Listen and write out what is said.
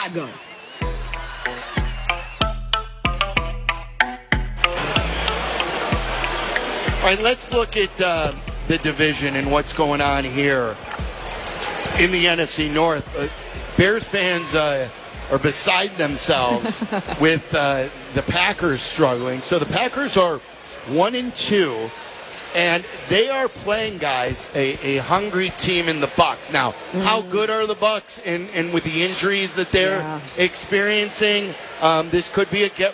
Chicago. All right, let's look at the division and what's going on here in the NFC North. Bears fans are beside themselves with the Packers struggling. So the Packers are 1-2, and they are playing, guys, a hungry team in the Bucs. Now, how good are the Bucs? And with the injuries that they're experiencing, this could be a get